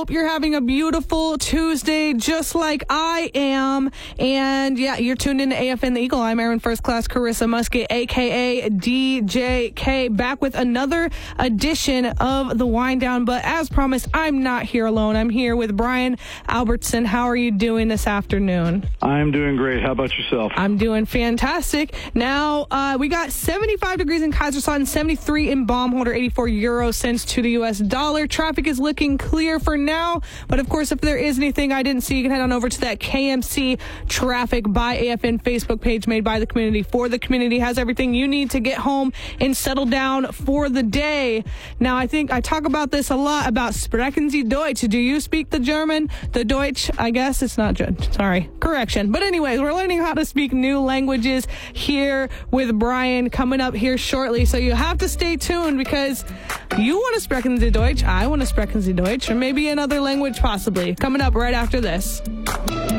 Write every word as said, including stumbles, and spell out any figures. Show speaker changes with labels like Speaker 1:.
Speaker 1: hope you're having a beautiful Tuesday, just like I am. And yeah, you're tuned in to A F N The Eagle. I'm Aaron First Class Carissa Musket, a k a. D J K, back with another edition of The Wind Down. But as promised, I'm not here alone. I'm here with Brian Albertson. How are you doing this afternoon?
Speaker 2: I'm doing great. How about yourself?
Speaker 1: I'm doing fantastic. Now, uh, we got seventy-five degrees in Kaiserslautern, seventy-three in Baumholder, eighty-four euro cents to the U S dollar. Traffic is looking clear for now, but of course, if there is anything I didn't see, you can head on over to that K M C Traffic by A F N Facebook page made by the community for the community. Has everything you need to get home and settle down for the day. Now, I think I talk about this a lot about sprechen Sie Deutsch. Do you speak the German? The Deutsch, I guess it's not German. Sorry, correction. But anyways, we're learning how to speak new languages here with Brian coming up here shortly. So you have to stay tuned because you want to sprechen Sie Deutsch. I want to sprechen Sie Deutsch, or maybe another language possibly. Coming up right after this.